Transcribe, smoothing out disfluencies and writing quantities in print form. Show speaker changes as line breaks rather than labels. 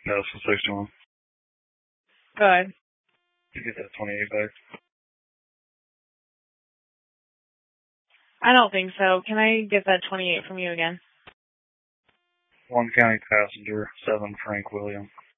No, it's a 61.
Go ahead.
You get that 28 back.
I don't think so. Can I get that 28 from you again?
1 county passenger, 7 Frank William.